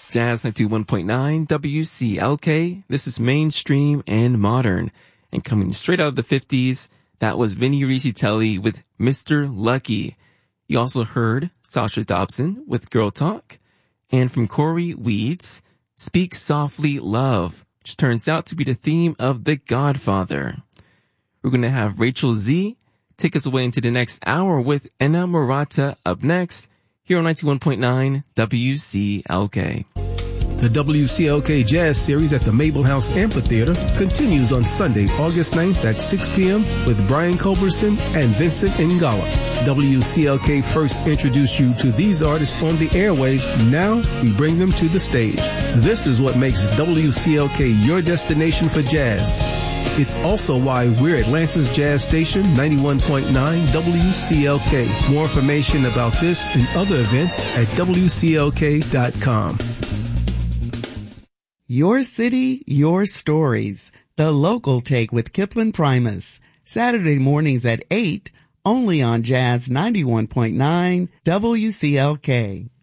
Jazz 91.9 WCLK. This is mainstream and modern. And coming straight out of the 50s, that was Vinnie Ricitelli with Mr. Lucky. You also heard Sasha Dobson with Girl Talk. And from Corey Weeds, Speak Softly Love, which turns out to be the theme of The Godfather. We're going to have Rachel Z take us away into the next hour with Enna Murata up next here on 91.9 WCLK. The WCLK Jazz Series at the Mabel House Amphitheater continues on Sunday, August 9th at 6 p.m. with Brian Culberson and Vincent Ngala. WCLK first introduced you to these artists on the airwaves. Now we bring them to the stage. This is what makes WCLK your destination for jazz. It's also why we're Atlanta's Jazz Station, 91.9 WCLK. More information about this and other events at WCLK.com. Your city, your stories. The Local Take with Kipling Primus. Saturday mornings at 8, only on Jazz 91.9 WCLK.